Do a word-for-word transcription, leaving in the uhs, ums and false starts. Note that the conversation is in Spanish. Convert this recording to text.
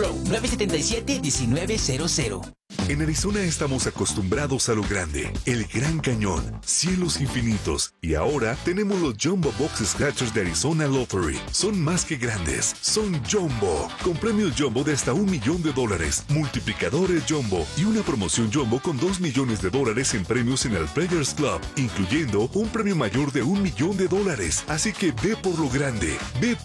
Road, nueve siete siete, uno nueve cero cero. En Arizona estamos acostumbrados a lo grande, el Gran Cañón, cielos infinitos, y ahora tenemos los Jumbo Box Scratchers de Arizona Lottery. Son más que grandes, son Jumbo, con premios Jumbo de hasta un millón de dólares, multiplicadores Jumbo y una promoción Jumbo con dos millones de dólares en premios en el Players Club, incluyendo un premio mayor de un millón de dólares. Así que ve por lo grande, ve